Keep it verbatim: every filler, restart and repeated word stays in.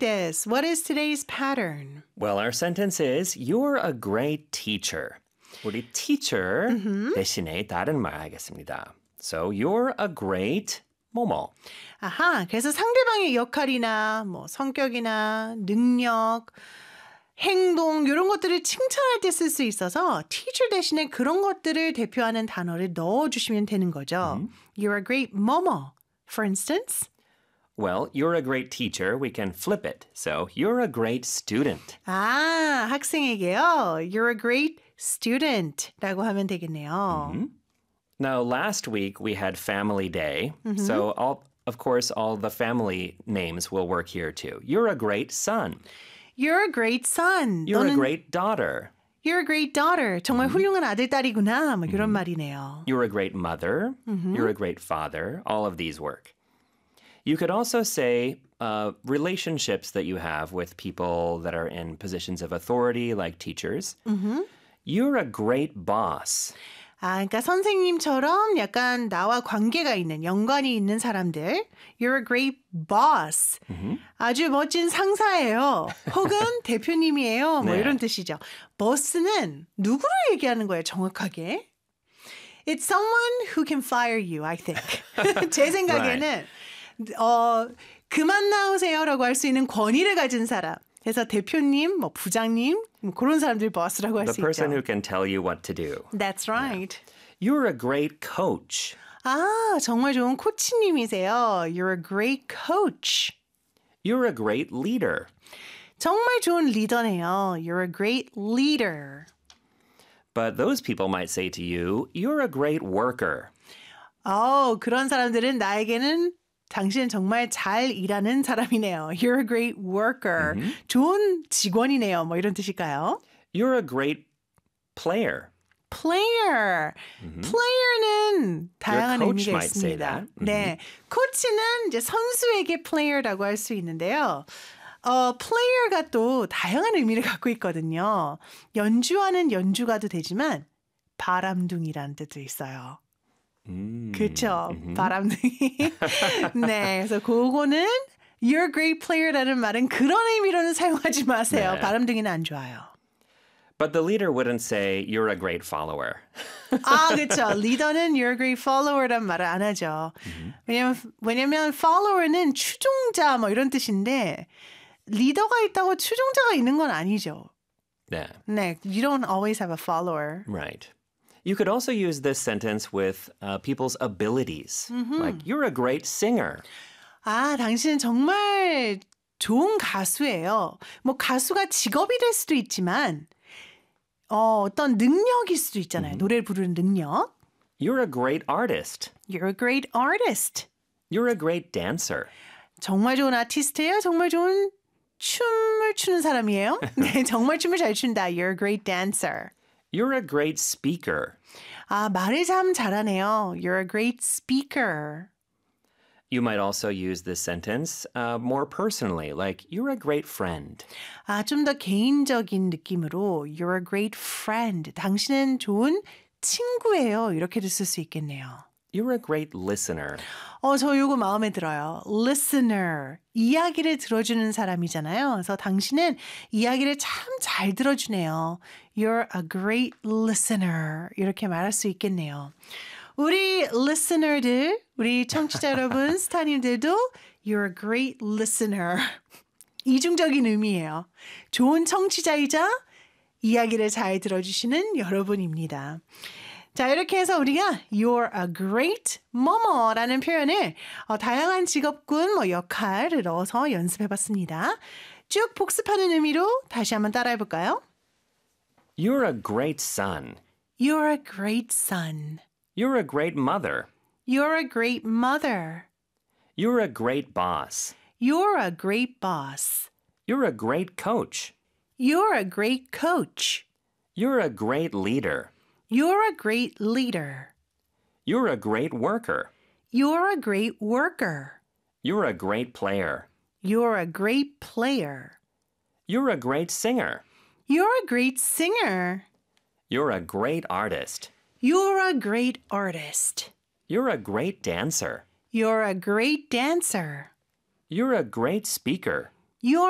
this. What is today's pattern? Well, our sentence is You're a great teacher. 우리 teacher mm-hmm. 대신에 다른 말 하겠습니다. So you're a great 뭐뭐. 아하, 그래서 상대방의 역할이나 뭐 성격이나 능력, 행동 이런 것들을 칭찬할 때 쓸 수 있어서 teacher 대신에 그런 것들을 대표하는 단어를 넣어주시면 되는 거죠. Mm-hmm. You're a great 뭐뭐. For instance. Well, you're a great teacher. We can flip it. So you're a great student. 아, 학생에게요. You're a great student라고 하면 되겠네요. Mm-hmm. Now, last week we had Family Day. Mm-hmm. So, all, of course, all the family names will work here too. You're a great son. You're a great son. You're a great daughter. You're a great daughter. 정말 mm-hmm. 훌륭한 아들, 딸이구나. 뭐 이런 mm-hmm. 말이네요. You're a great mother. Mm-hmm. You're a great father. All of these work. You could also say uh, relationships that you have with people that are in positions of authority, like teachers. Mm-hmm. You're a great boss. 아, 그러니까 선생님처럼 약간 나와 관계가 있는, 연관이 있는 사람들. You're a great boss. Mm-hmm. 아주 멋진 상사예요. 혹은 대표님이에요. 뭐 네. 이런 뜻이죠. boss는 누구를 얘기하는 거예요, 정확하게? It's someone who can fire you, I think. 제 생각에는 right. 어, 그만 나오세요라고 할 수 있는 권위를 가진 사람. 그래서 대표님, 뭐 부장님, 뭐 그런 사람들 boss라고 할 수 있죠. The person who can tell you what to do. That's right. Yeah. You're a great coach. 아, 정말 좋은 코치님이세요. You're a great coach. You're a great leader. 정말 좋은 리더네요. You're a great leader. But those people might say to you, you're a great worker. 어, 그런 사람들은 나에게는 당신은 정말 잘 일하는 사람이네요. You're a great worker. Mm-hmm. 좋은 직원이네요. 뭐 이런 뜻일까요? You're a great player. player. Mm-hmm. player는 다양한 의미가 있습니다. Mm-hmm. 네, 코치는 이제 선수에게 player라고 할 수 있는데요. 어, player가 또 다양한 의미를 갖고 있거든요. 연주하는 연주가도 되지만 바람둥이라는 뜻도 있어요. 음, 그렇죠. 음흠. 바람둥이. 네, 그래서 그거는 You're a great player라는 말은 그런 의미로는 사용하지 마세요. 네. 바람둥이는 안 좋아요. But the leader wouldn't say you're a great follower. 아, 그렇죠. 리더는 You're a great follower란 말을 안 하죠. Mm-hmm. 왜냐면 왜냐면 follower는 추종자 뭐 이런 뜻인데 리더가 있다고 추종자가 있는 건 아니죠. 네. 네, you don't always have a follower. Right. You could also use this sentence with uh, people's abilities. Mm-hmm. Like, you're a great singer. 아, 당신은 정말 좋은 가수예요. 뭐 가수가 직업이 될 수도 있지만 어, 어떤 능력일 수도 있잖아요. Mm-hmm. 노래를 부르는 능력. You're a great artist. You're a great artist. You're a great dancer. 정말 좋은 아티스트예요. 정말 좋은 춤을 추는 사람이에요. 네, 정말 춤을 잘 춘다. You're a great dancer. You're a great speaker. 아, 말을 참 잘하네요. You're a great speaker. You might also use this sentence uh, more personally, like, you're a great friend. 아, 좀 더 개인적인 느낌으로 You're a great friend. 당신은 좋은 친구예요. 이렇게도 쓸 수 있겠네요. You're a great listener. 어, 저 이거 마음에 들어요. Listener. 이야기를 들어주는 사람이잖아요. 그래서 당신은 이야기를 참 잘 들어주네요. You're a great listener. 이렇게 말할 수 있겠네요. 우리 listener들, 우리 청취자 여러분, 스타님들도 You're a great listener. 이중적인 의미예요. 좋은 청취자이자 이야기를 잘 들어주시는 여러분입니다. 자, 이렇게 해서 우리가 You're a great 뭐뭐라는 표현을 어, 다양한 직업군, 뭐 역할을 넣어서 연습해봤습니다. 쭉 복습하는 의미로 다시 한번 따라해볼까요? You're a great son. You're a great son. You're a great mother. You're a great mother. You're a great boss. You're a great boss. You're a great coach. You're a great coach. You're a great leader. You're a great leader. You're a great worker. You're a great worker. You're a great player. You're a great player. You're a great singer. You're a great singer. You're a great artist. You're a great artist. You're a great dancer. You're a great dancer. You're a great speaker. You're